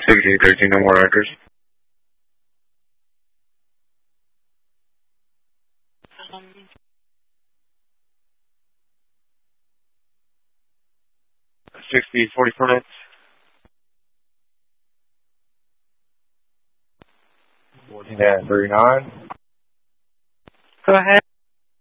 1613, no more records. Um, 44 minutes. 14 39. go ahead.